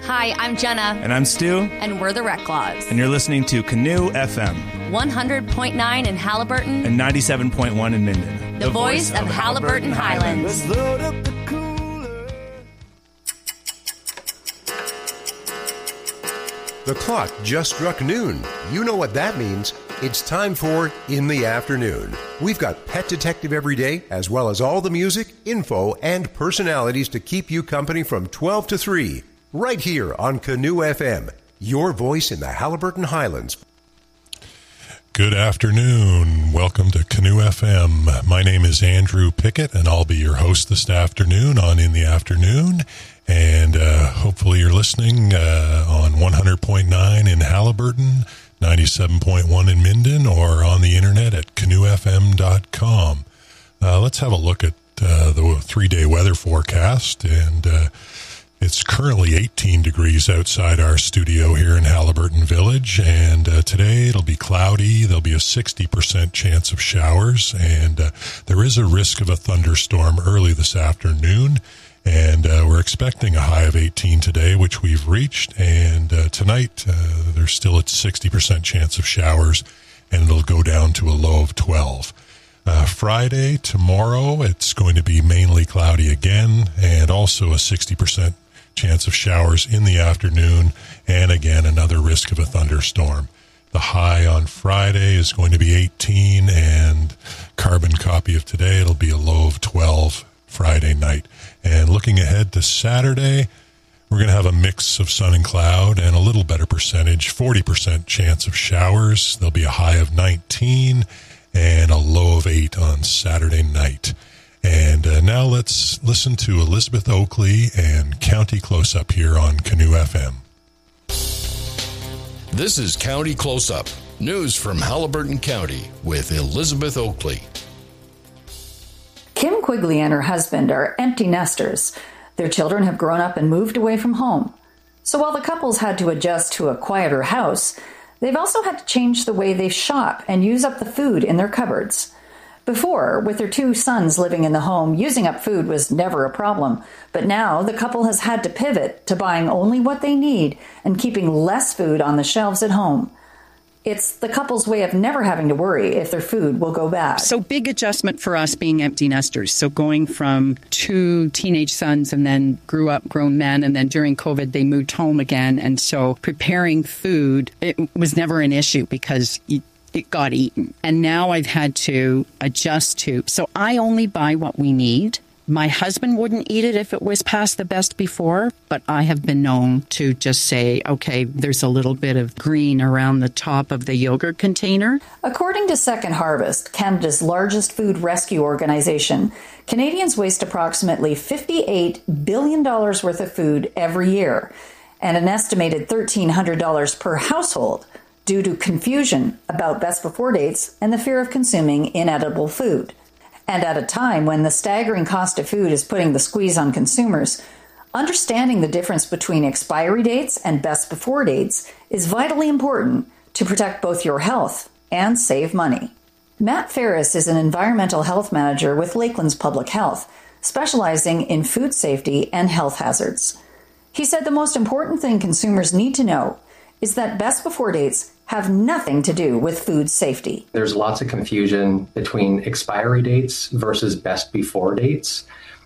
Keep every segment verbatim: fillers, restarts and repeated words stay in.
Hi, I'm Jenna. And I'm Stu. And we're the Reclaws. And you're listening to Canoe F M. one hundred point nine in Haliburton. And ninety-seven point one in Minden. The, the voice, voice of, of Haliburton, Haliburton Highlands. Highlands. Let's load up the cooler. The clock just struck noon. You know what that means. It's time for In the Afternoon. We've got Pet Detective every day, as well as all the music, info, and personalities to keep you company from twelve to three. Right here on Canoe F M, your voice in the Haliburton Highlands. Good afternoon. Welcome to Canoe F M. My name is Andrew Pickett, and I'll be your host this afternoon on In the Afternoon. And uh, hopefully you're listening uh, on one hundred point nine in Haliburton, ninety-seven point one in Minden, or on the internet at canoe f m dot com. Uh, let's have a look at uh, the three-day weather forecast. And uh, it's currently eighteen degrees outside our studio here in Haliburton Village. And uh, today it'll be cloudy. There'll be a sixty percent chance of showers. And uh, there is a risk of a thunderstorm early this afternoon. And uh, we're expecting a high of eighteen today, which we've reached. And uh, tonight, uh, there's still a sixty percent chance of showers, and it'll go down to a low of twelve. Uh, Friday, tomorrow, it's going to be mainly cloudy again, and also a sixty percent chance of showers in the afternoon, and again, another risk of a thunderstorm. The high on Friday is going to be eighteen, and carbon copy of today, it'll be a low of twelve Friday night. And looking ahead to Saturday, we're going to have a mix of sun and cloud and a little better percentage, forty percent chance of showers. There'll be a high of nineteen and a low of eight on Saturday night. And uh, now let's listen to Elizabeth Oakley and County Close-Up here on Canoe F M. This is County Close-Up, news from Haliburton County with Elizabeth Oakley. Kim Quigley and her husband are empty nesters. Their children have grown up and moved away from home. So while the couples had to adjust to a quieter house, they've also had to change the way they shop and use up the food in their cupboards. Before, with their two sons living in the home, using up food was never a problem. But now the couple has had to pivot to buying only what they need and keeping less food on the shelves at home. It's the couple's way of never having to worry if their food will go bad. So big adjustment for us being empty nesters. So going from two teenage sons and then grew up grown men, and then during COVID they moved home again. And so preparing food, it was never an issue because you, it got eaten. And now I've had to adjust to. So I only buy what we need. My husband wouldn't eat it if it was past the best before, but I have been known to just say, okay, there's a little bit of green around the top of the yogurt container. According to Second Harvest, Canada's largest food rescue organization, Canadians waste approximately fifty-eight billion dollars worth of food every year, and an estimated one thousand three hundred dollars per household due to confusion about best before dates and the fear of consuming inedible food. And at a time when the staggering cost of food is putting the squeeze on consumers, understanding the difference between expiry dates and best before dates is vitally important to protect both your health and save money. Matt Ferris is an environmental health manager with Lakelands Public Health, specializing in food safety and health hazards. He said the most important thing consumers need to know is that best before dates have nothing to do with food safety. There's lots of confusion between expiry dates versus best before dates.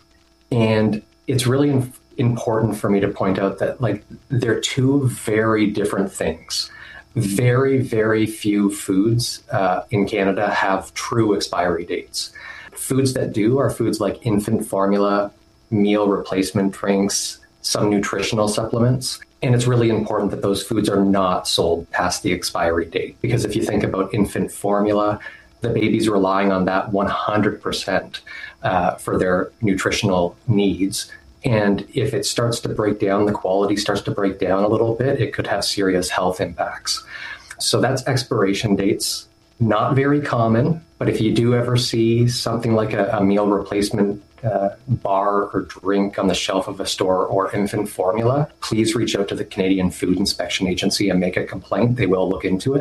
And it's really in- important for me to point out that like they're two very different things. Very, very few foods uh, in Canada have true expiry dates. Foods that do are foods like infant formula, meal replacement drinks, some nutritional supplements. And it's really important that those foods are not sold past the expiry date. Because if you think about infant formula, the baby's relying on that one hundred percent uh, for their nutritional needs. And if it starts to break down, the quality starts to break down a little bit, it could have serious health impacts. So that's expiration dates. Not very common, but if you do ever see something like a, a meal replacement Uh, bar or drink on the shelf of a store or infant formula, please reach out to the Canadian Food Inspection Agency and make a complaint. They will look into it.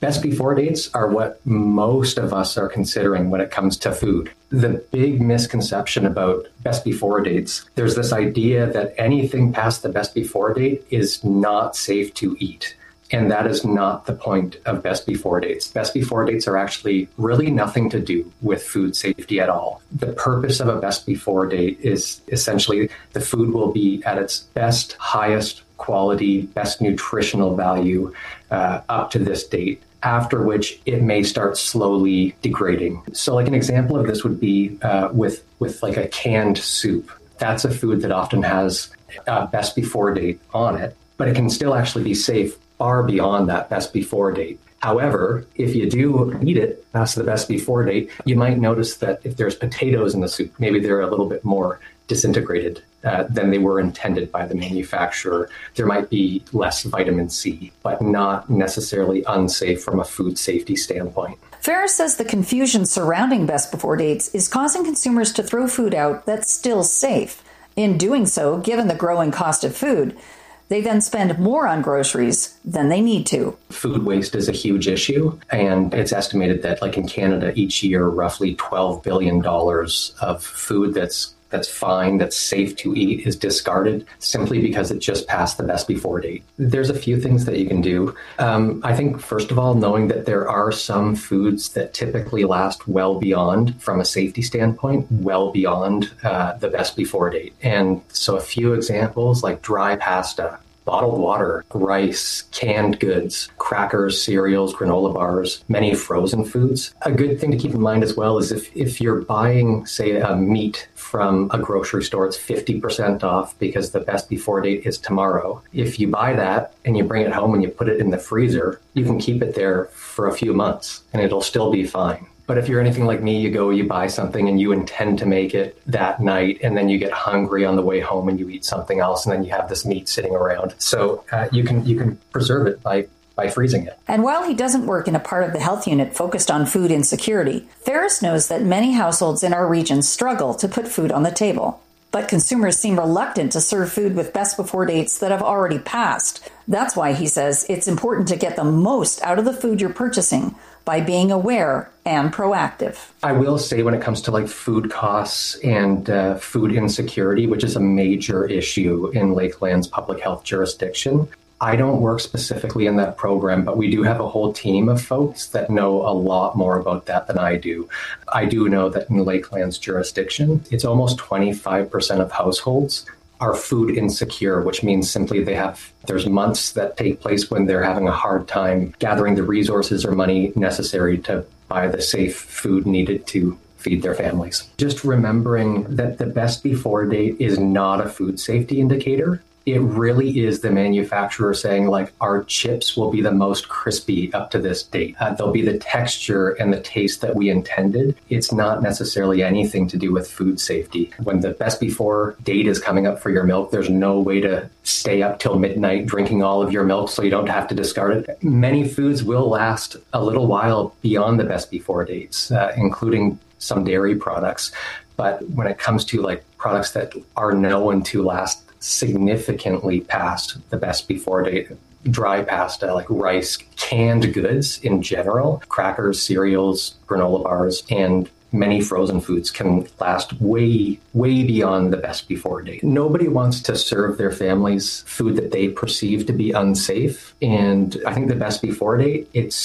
Best before dates are what most of us are considering when it comes to food. The big misconception about best before dates, there's this idea that anything past the best before date is not safe to eat. And that is not the point of best before dates. Best before dates are actually really nothing to do with food safety at all. The purpose of a best before date is essentially the food will be at its best, highest quality, best nutritional value uh, up to this date, after which it may start slowly degrading. So like an example of this would be uh, with, with like a canned soup. That's a food that often has a best before date on it, but it can still actually be safe far beyond that best before date. However, if you do eat it past the best before date, you might notice that if there's potatoes in the soup, maybe they're a little bit more disintegrated uh, than they were intended by the manufacturer. There might be less vitamin C, but not necessarily unsafe from a food safety standpoint. Ferris says the confusion surrounding best before dates is causing consumers to throw food out that's still safe. In doing so, given the growing cost of food, they then spend more on groceries than they need to. Food waste is a huge issue, and it's estimated that, like in Canada, each year, roughly twelve billion dollars of food that's that's fine, that's safe to eat, is discarded simply because it just passed the best before date. There's a few things that you can do. Um, I think, first of all, knowing that there are some foods that typically last well beyond, from a safety standpoint, well beyond uh, the best before date. And so a few examples like dry pasta, bottled water, rice, canned goods, crackers, cereals, granola bars, many frozen foods. A good thing to keep in mind as well is if, if you're buying, say, a meat from a grocery store, it's fifty percent off because the best before date is tomorrow. If you buy that and you bring it home and you put it in the freezer, you can keep it there for a few months and it'll still be fine. But if you're anything like me, you go, you buy something and you intend to make it that night, and then you get hungry on the way home and you eat something else, and then you have this meat sitting around. So uh, you can you can preserve it by by freezing it. And while he doesn't work in a part of the health unit focused on food insecurity, Ferris knows that many households in our region struggle to put food on the table. But consumers seem reluctant to serve food with best before dates that have already passed. That's why he says it's important to get the most out of the food you're purchasing by being aware and proactive. I will say when it comes to like food costs and uh, food insecurity, which is a major issue in Lakeland's public health jurisdiction, I don't work specifically in that program, but we do have a whole team of folks that know a lot more about that than I do. I do know that in Lakeland's jurisdiction, it's almost twenty-five percent of households are food insecure, which means simply they have, there's months that take place when they're having a hard time gathering the resources or money necessary to buy the safe food needed to feed their families. Just remembering that the best before date is not a food safety indicator. It really is the manufacturer saying, like, our chips will be the most crispy up to this date. Uh, they'll be the texture and the taste that we intended. It's not necessarily anything to do with food safety. When the best before date is coming up for your milk, there's no way to stay up till midnight drinking all of your milk so you don't have to discard it. Many foods will last a little while beyond the best before dates, uh, including some dairy products. But when it comes to like products that are known to last significantly past the best before date, dry pasta like rice, canned goods in general, crackers, cereals, granola bars, and many frozen foods can last way, way beyond the best before date. Nobody wants to serve their families food that they perceive to be unsafe. And I think the best before date, it's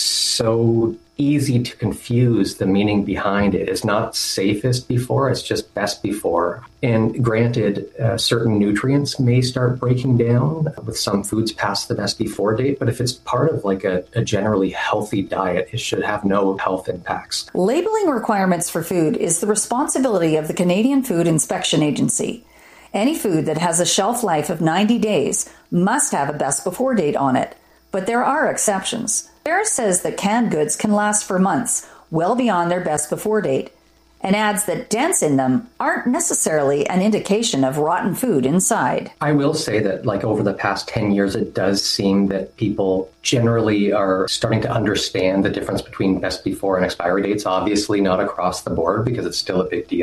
so easy to confuse the meaning behind it. It's not safest before, it's just best before. And granted, uh, certain nutrients may start breaking down with some foods past the best before date, but if it's part of like a, a generally healthy diet, it should have no health impacts. Labeling requirements for food is the responsibility of the Canadian Food Inspection Agency. Any food that has a shelf life of ninety days must have a best before date on it, but there are exceptions. Ferris says that canned goods can last for months, well beyond their best before date, and adds that dents in them aren't necessarily an indication of rotten food inside. I will say that like over the past ten years, it does seem that people generally are starting to understand the difference between best before and expiry dates, obviously not across the board because it's still a big deal.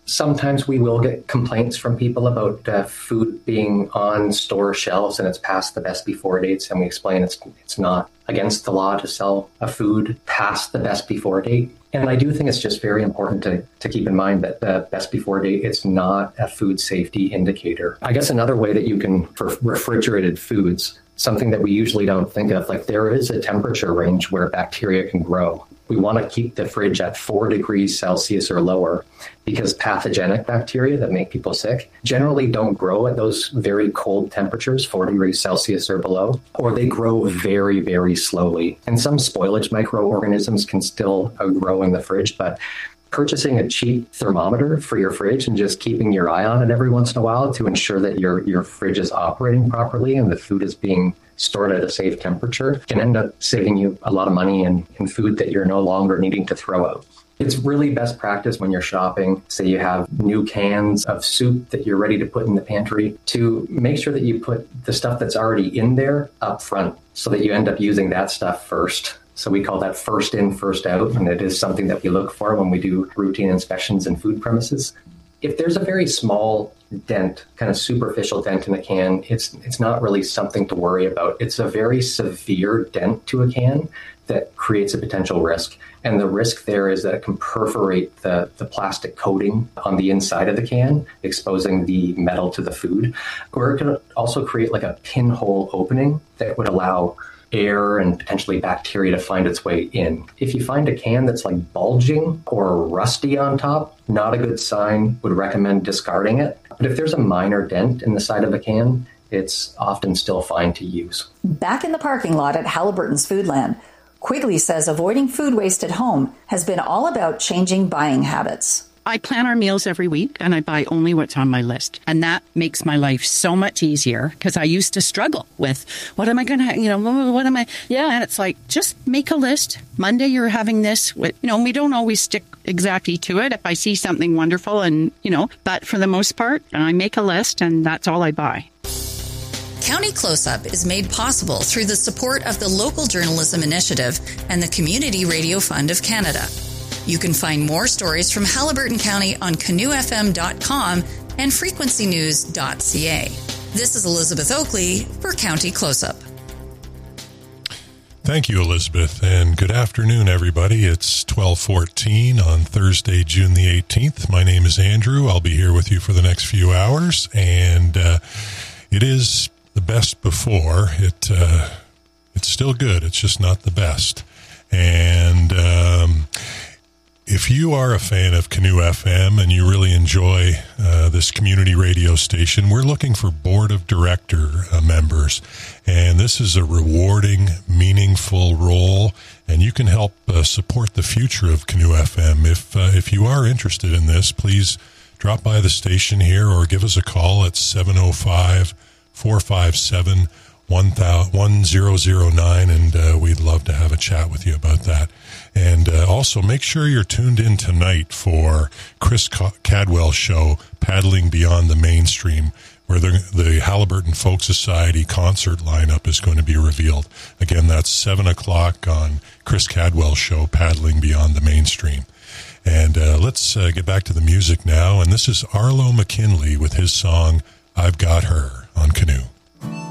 Sometimes we will get complaints from people about uh, food being on store shelves and it's past the best before dates, and we explain it's it's not against the law to sell a food past the best before date. And I do think it's just very important to, to keep in mind that the best before date, it's not a food safety indicator. I guess another way that you can, for refrigerated foods, something that we usually don't think of, like there is a temperature range where bacteria can grow. We want to keep the fridge at four degrees Celsius or lower because pathogenic bacteria that make people sick generally don't grow at those very cold temperatures, four degrees Celsius or below, or they grow very, very slowly. And some spoilage microorganisms can still grow in the fridge, but purchasing a cheap thermometer for your fridge and just keeping your eye on it every once in a while to ensure that your, your fridge is operating properly and the food is being stored at a safe temperature can end up saving you a lot of money in, in food that you're no longer needing to throw out. It's really best practice when you're shopping, say you have new cans of soup that you're ready to put in the pantry, to make sure that you put the stuff that's already in there up front so that you end up using that stuff first. So we call that first in, first out, and it is something that we look for when we do routine inspections in food premises. If there's a very small dent, kind of superficial dent in a can, it's it's not really something to worry about. It's a very severe dent to a can that creates a potential risk. And the risk there is that it can perforate the, the plastic coating on the inside of the can, exposing the metal to the food. Or it can also create like a pinhole opening that would allow air and potentially bacteria to find its way in. If you find a can that's like bulging or rusty on top, not a good sign, would recommend discarding it. But if there's a minor dent in the side of a can, it's often still fine to use. Back in the parking lot at Halliburton's Foodland, Quigley says avoiding food waste at home has been all about changing buying habits. I plan our meals every week and I buy only what's on my list. And that makes my life so much easier because I used to struggle with what am I going to, you know, what am I? Yeah. And it's like, just make a list. Monday, you're having this. You know, we don't always stick exactly to it. If I see something wonderful and, you know, but for the most part, I make a list and that's all I buy. County Close-Up is made possible through the support of the Local Journalism Initiative and the Community Radio Fund of Canada. You can find more stories from Haliburton County on canoe f m dot com and frequency news dot c a. This is Elizabeth Oakley for County Close-Up. Thank you, Elizabeth, and good afternoon, everybody. It's twelve fourteen on Thursday, June the eighteenth. My name is Andrew. I'll be here with you for the next few hours, and uh, it is the best before. It uh, it's still good. It's just not the best. And um, if you are a fan of Canoe F M and you really enjoy uh, this community radio station, we're looking for board of director uh, members. And this is a rewarding, meaningful role, and you can help uh, support the future of Canoe F M. If uh, if you are interested in this, please drop by the station here or give us a call at seven oh five, four five seven, one zero zero nine, and uh, we'd love to have a chat with you about that. And uh, also make sure you're tuned in tonight for Chris Cadwell's show, Paddling Beyond the Mainstream, where the, the Haliburton Folk Society concert lineup is going to be revealed. Again, that's seven o'clock on Chris Cadwell's show, Paddling Beyond the Mainstream. And uh, let's uh, get back to the music now. And this is Arlo McKinley with his song, I've Got Her, on Canoe.